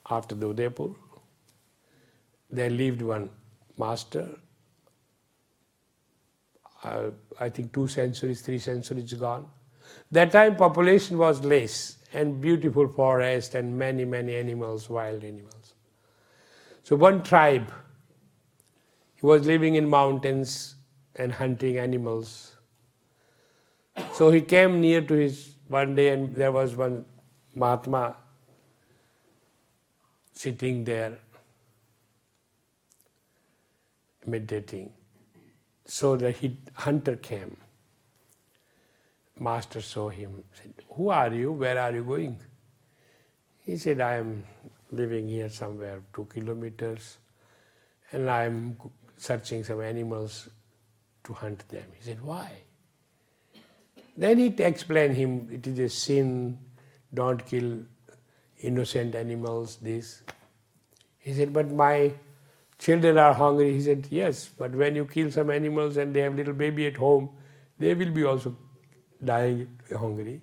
after the Udaipur. There lived one master, I think 2 centuries, 3 centuries gone. That time population was less and beautiful forest and many, many animals, wild animals. So one tribe, he was living in mountains and hunting animals. So he came near to his one day, and there was one Mahatma sitting there meditating. So the hunter came. Master saw him, said, "Who are you? Where are you going?" He said, "I am living here somewhere 2 kilometers and I am searching some animals to hunt them." He said, "Why?" Then he explained him, it is a sin, don't kill innocent animals, this. He said, "But my children are hungry." He said, "Yes, but when you kill some animals and they have little baby at home, they will be also dying hungry.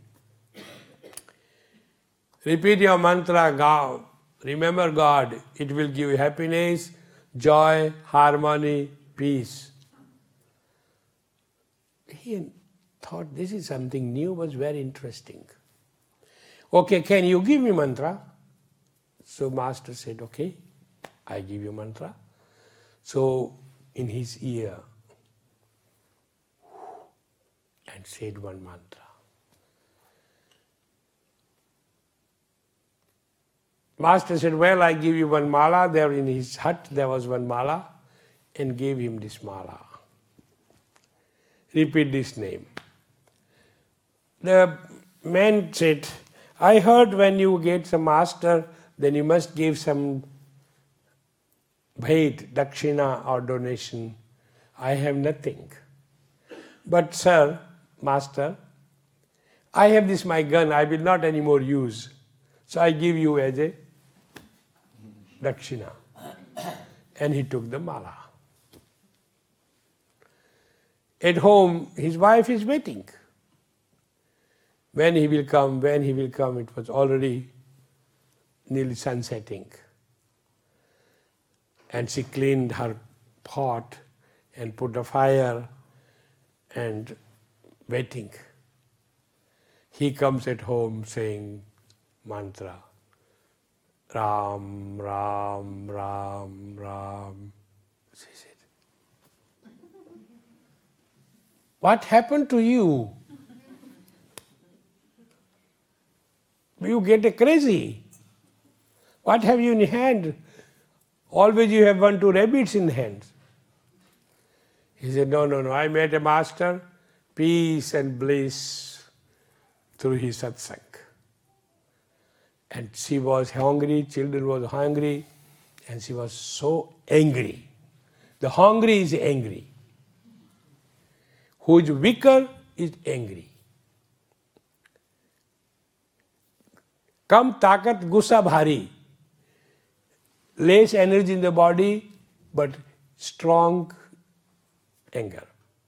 Repeat your mantra, remember God, it will give you happiness, joy, harmony, peace." He thought this is something new, was very interesting. "Okay, can you give me mantra?" So Master said, "Okay, I give you mantra." So in his ear, and said one mantra. Master said, "Well, I give you one mala." There in his hut there was one mala, and gave him this mala. Repeat this name. The man said, "I heard when you get some master, then you must give some bait, dakshina or donation. I have nothing. But sir, master, I have this my gun, I will not anymore use. So I give you as a dakshina." And he took the mala. At home, his wife is waiting. When he will come, when he will come, it was already nearly sunsetting. And she cleaned her pot and put a fire and waiting. He comes at home saying mantra, Ram, Ram, Ram, Ram. She said, "What happened to you? You get crazy. What have you in your hand? Always you have 1, 2 rabbits in hands." He said, No, I met a master, peace and bliss through his satsang. And she was hungry, children was hungry, and she was so angry. The hungry is angry. Who is weaker is angry. Kam takat gussa bhari. Less energy in the body, but strong anger.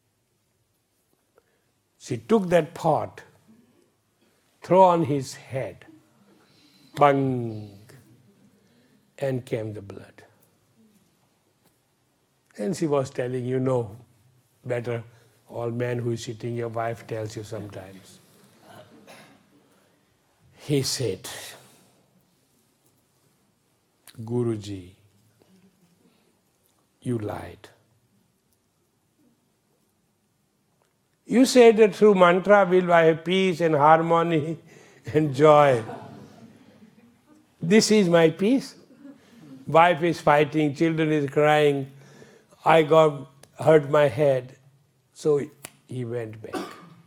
She took that pot, threw on his head, bang, and came the blood. And she was telling, you know, better, all men who is sitting, your wife tells you sometimes. He said, Guruji, you lied. You said that through mantra will I have peace and harmony and joy. This is my peace. Wife is fighting, children is crying. I got hurt my head. So he went back.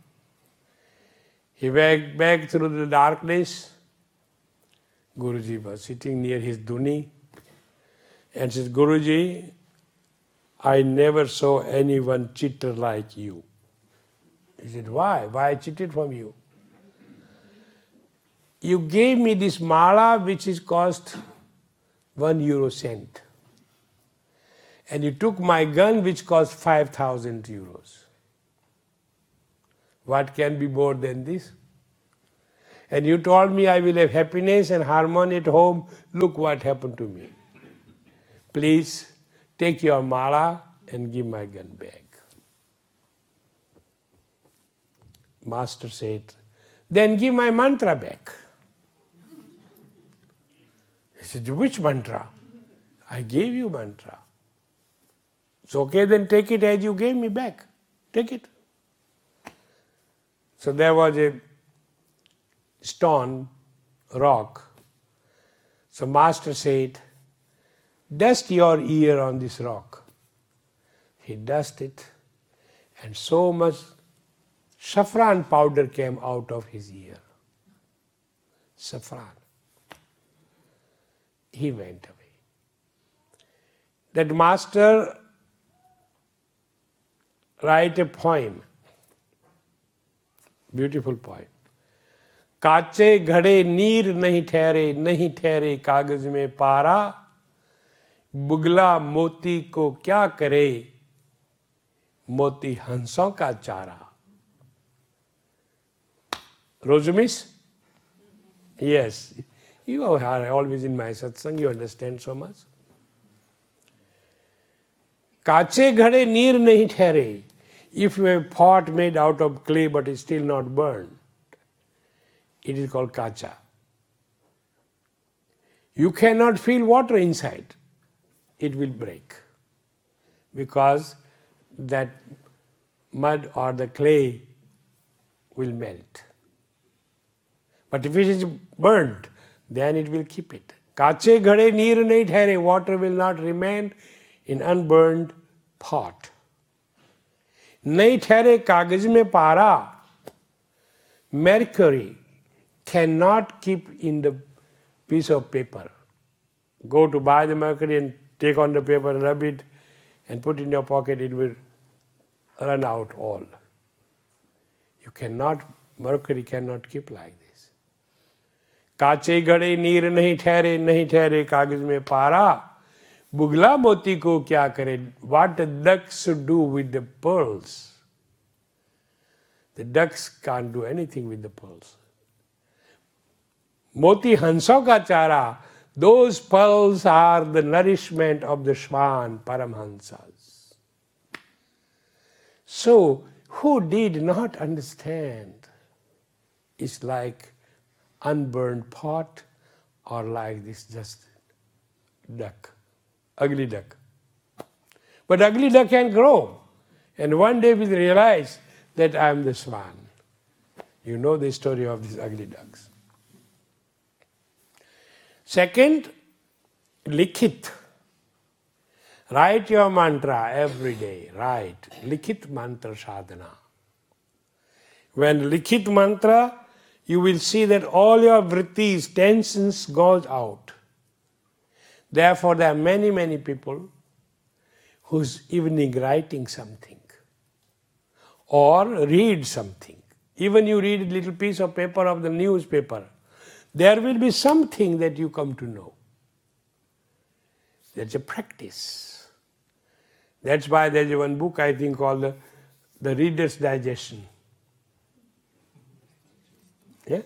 He went back through the darkness. Guruji was sitting near his dhuni and says, Guruji, I never saw anyone cheater like you. He said, why? Why I cheated from you? You gave me this mala which is cost 1 euro cent. And you took my gun which cost 5,000 euros. What can be more than this? And you told me I will have happiness and harmony at home. Look what happened to me. Please take your mala and give my gun back. Master said, then give my mantra back. He said, which mantra? I gave you mantra. It's okay, then take it as you gave me back. Take it. So there was a stone, rock. So Master said, dust your ear on this rock. He dusted, and so much saffron powder came out of his ear. Saffron. He went away. That master write a poem, beautiful poem. काचे घड़े नीर नहीं ठहरे कागज में पारा, बुगला मोती को क्या करे, मोती हंसों का चारा. Rozumis? Yes. You are always in my satsang, you understand so much. काचे घड़े नीर नहीं ठहरे. If you have pot made out of clay but is still not burned, it is called kacha. You cannot feel water inside. It will break because that mud or the clay will melt. But if it is burnt, then it will keep it. Kache ghade neer nahi thehre, water will not remain in unburned pot. Nahi thehre kagaz mein para, mercury cannot keep in the piece of paper. Go to buy the mercury and take on the paper, rub it and put in your pocket, it will run out all. Mercury cannot keep like this. काचे घड़े नीर नहीं ठहरे कागज में पारा, बुगला मोती को क्या करे. What the ducks should do with the pearls? The ducks can't do anything with the pearls. Moti hanso ka chara, those pearls are the nourishment of the Swan Paramhansas. So, who did not understand is like unburned pot or like this just duck, ugly duck. But ugly duck can grow, and one day we'll realize that I am the swan. You know the story of these ugly ducks. Second, likhit. Write your mantra every day. Write. Likhit mantra sadhana. When likhit mantra, you will see that all your vrittis, tensions goes out. Therefore, there are many, many people who's evening writing something or read something. Even you read a little piece of paper of the newspaper, there will be something that you come to know. That's a practice. That's why there's one book I think called the Reader's Digestion. Yeah?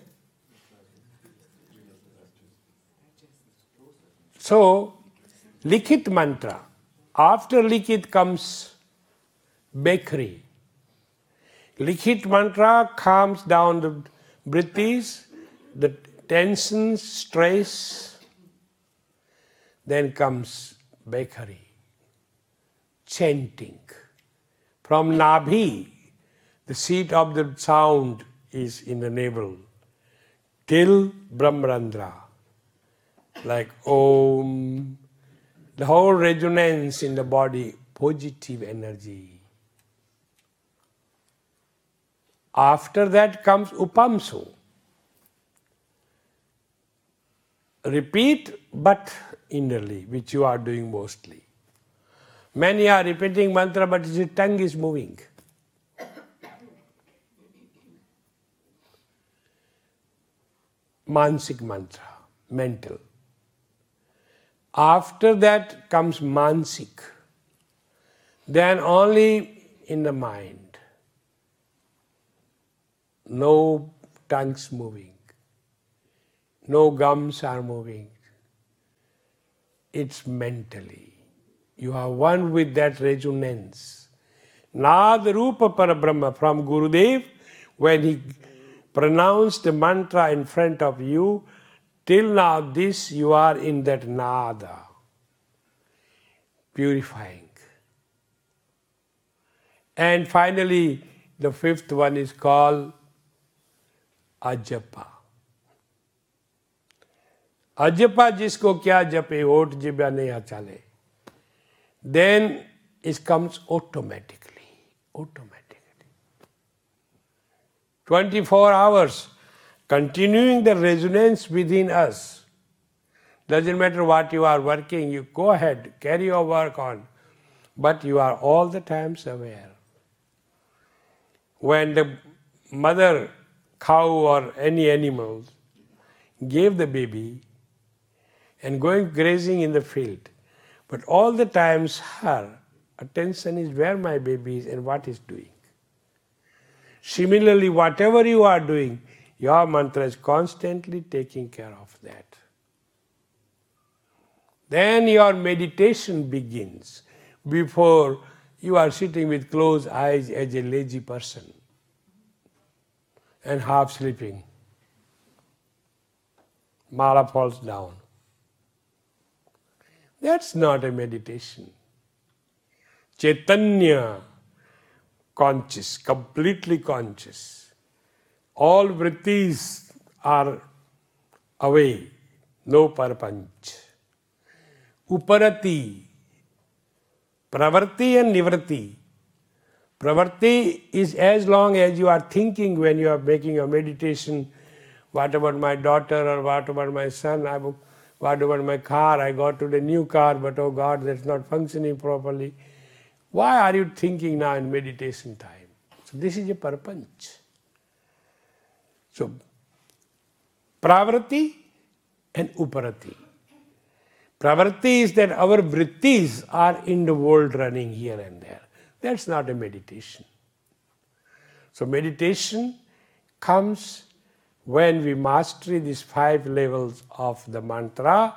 So, likhit mantra. After likhit comes bakery. Likhit mantra calms down the vrittis, the tension, stress. Then comes bakery, chanting. From Nabhi, the seat of the sound is in the navel, till Brahmarandra, like Om, the whole resonance in the body, positive energy. After that comes Upamsu. Repeat, but innerly, which you are doing mostly. Many are repeating mantra, but the tongue is moving. Mansik mantra, mental. After that comes Mansik. Then only in the mind. No tongues moving. no gums are moving. It's mentally. You are one with that resonance. Nada Rupa Parabrahma from Gurudev, when he pronounced the mantra in front of you, till now this you are in that nada, purifying. And finally, the fifth one is called Ajapa. Ajapa jisko kya jape, oat jibya nahi chale. Then it comes automatically. 24 hours, continuing the resonance within us. Doesn't matter what you are working, you go ahead, carry your work on. But you are all the times aware. When the mother cow or any animal gave the baby and going grazing in the field, but all the times her attention is where my baby is and what is doing. Similarly, whatever you are doing, your mantra is constantly taking care of that. Then your meditation begins. Before, you are sitting with closed eyes as a lazy person and half sleeping. Mala falls down. That's not a meditation. Chaitanya, conscious, completely conscious. All vrittis are away, no parpanch. Uparati, pravarti and nivrati. Pravarti is as long as you are thinking when you are making your meditation, what about my daughter or what about my son, what about my car, I got to the new car, but oh God, that's not functioning properly. Why are you thinking now in meditation time? So this is a parpanch. So, pravrti and uparati. Pravrti is that our vrittis are in the world running here and there. That's not a meditation. So meditation comes when we master these 5 levels of the mantra,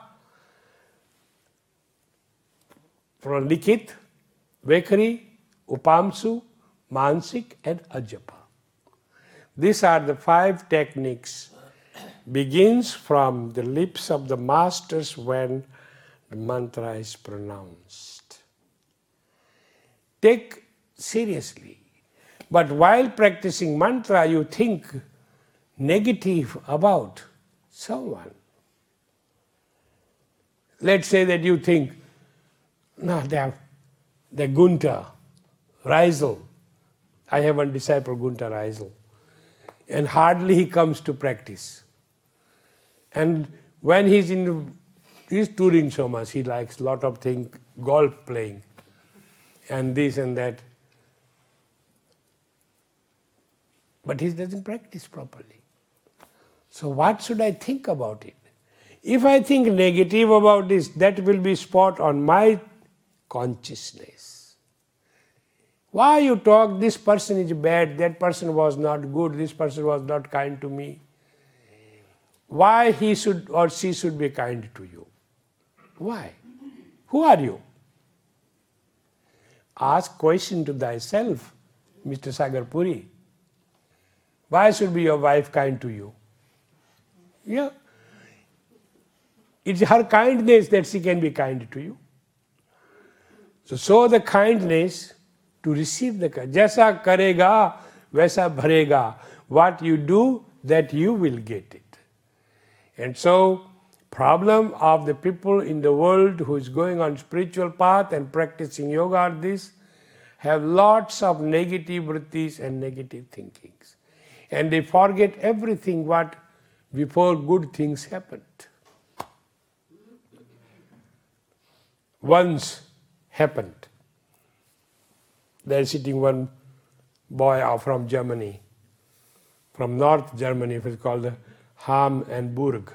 from Likhit, Vekhari, Upamsu, Mansik and Ajapa. These are the 5 techniques. Begins from the lips of the masters when the mantra is pronounced. Take seriously. But while practicing mantra, you think negative about someone. Let's say that you think, no, the Gunta, Reisel. I have one disciple, Gunta Reisel. And hardly he comes to practice. And when he's touring so much, he likes a lot of things, golf playing, and this and that. But he doesn't practice properly. So what should I think about it? If I think negative about this, that will be spot on my consciousness. Why you talk, this person is bad, that person was not good, this person was not kind to me. Why he should or she should be kind to you? Why? Who are you? Ask question to thyself, Mr. Sagar Puri. Why should be your wife kind to you? Yeah. It's her kindness that she can be kind to you. So show the kindness to receive the kindness. Jaisa karega, vaisa bharega. What you do, that you will get it. And so, problem of the people in the world who is going on spiritual path and practicing yoga are this, have lots of negative vrittis and negative thinkings. And they forget everything what before good things happened. Once happened. There is sitting one boy from Germany, from North Germany, it was called Ham and Burg.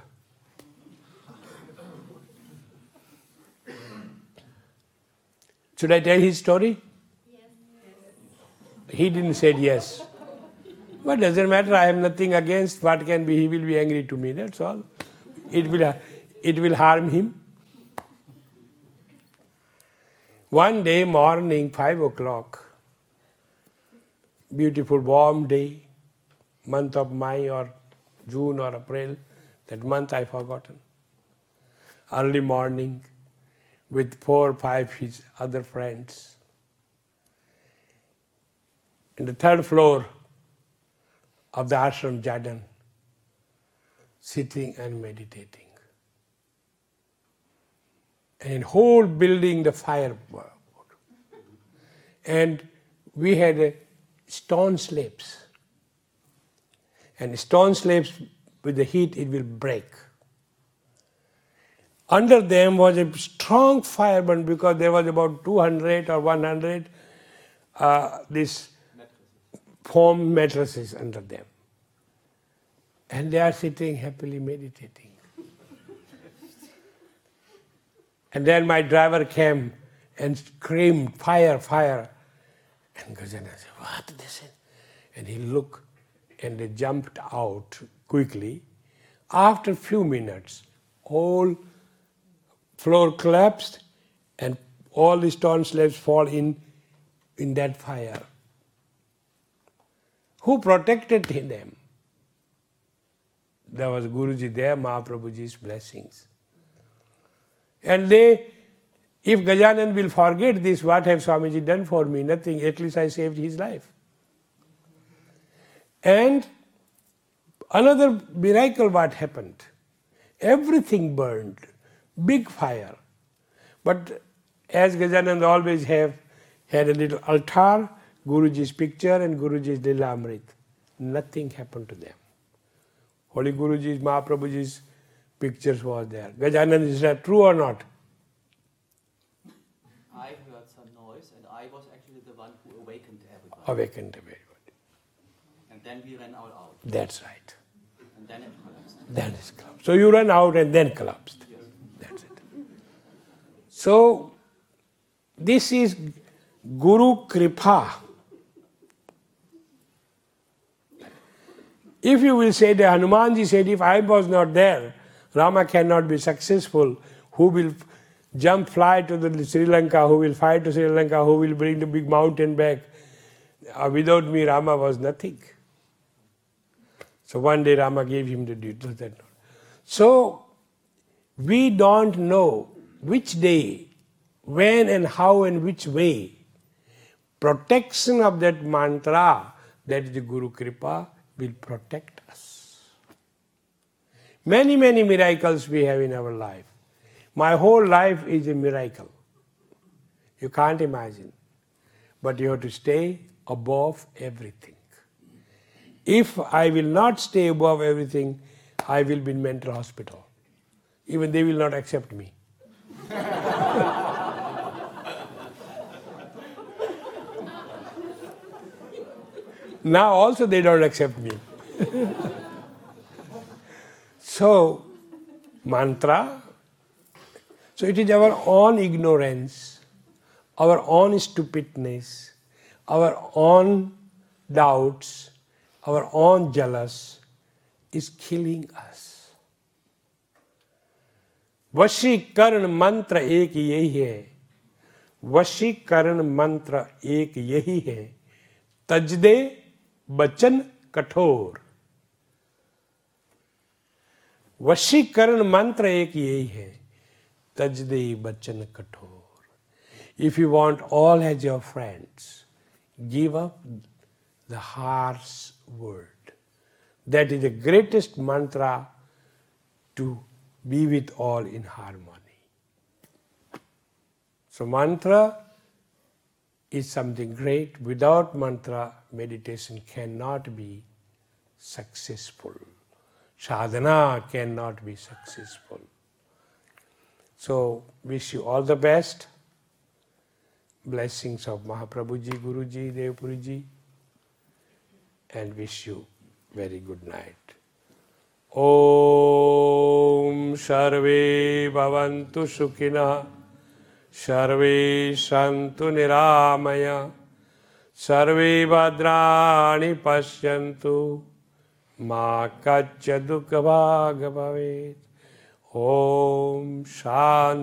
Should I tell his story? Yes. He didn't say yes. But doesn't matter, I have nothing against what can be, he will be angry to me, that's all. it will harm him. One day morning, 5 o'clock, beautiful warm day, month of May or June or April, that month I forgotten. Early morning, with 4 or 5 his other friends, in the 3rd floor of the ashram Jadan, sitting and meditating. And whole building the fire. And we had stone slabs. And stone slabs, with the heat, it will break. Under them was a strong fire burn because there was about 200 or 100 these foam mattresses under them. And they are sitting happily meditating. And then my driver came and screamed, fire, fire. And Gajananda said, what this is? And he looked and they jumped out quickly. After a few minutes, all floor collapsed and all the stone slabs fall in that fire. Who protected them? There was Guruji there, Mahaprabhuji's blessings. And if Gajanand will forget this, what have Swamiji done for me? Nothing, at least I saved his life. And another miracle what happened. Everything burned, big fire. But as Gajanand always had a little altar, Guruji's picture and Guruji's Lila Amrit. Nothing happened to them. Holy Guruji's, Mahaprabhuji's pictures was there. Gajanand, is that true or not? I heard some noise and I was actually the one who awakened everybody. Awakened everybody. And then we ran all out. That's right. And then it collapsed. Then it collapsed. So you ran out and then collapsed. Yes. That's it. So this is Guru Kripa. If you will say that Hanumanji said, if I was not there, Rama cannot be successful, who will fly to the Sri Lanka, who will fight to Sri Lanka, who will bring the big mountain back. Without me, Rama was nothing. So one day Rama gave him the duty. So we don't know which day, when and how and which way. Protection of that mantra, that is the Guru Kripa, will protect us. Many, many miracles we have in our life. My whole life is a miracle. You can't imagine. But you have to stay above everything. If I will not stay above everything, I will be in mental hospital. Even they will not accept me. Now also they don't accept me. So, mantra, so it is our own ignorance, our own stupidness, our own doubts, our own jealous is killing us. वशीकरण मंत्र एक यही है. वशीकरण मंत्र एक यही है. तज दे बचन कठोर. वशीकरण मंत्र एक यही है. तज दे बचन कठोर. If you want all as your friends, give up the harsh word. That is the greatest mantra to be with all in harmony. So mantra is something great. Without mantra, meditation cannot be successful. Sadhana cannot be successful. So wish you all the best. Blessings of Mahaprabhuji, Guruji, Devpuriji, and wish you very good night. Om Sarve Bhavantu Sukhina, Sarve Santu Niramaya, Sarve Bhadrani Pashyantu, Ma Kaccha Dukha Bhaga Bhavet. Om Shanti.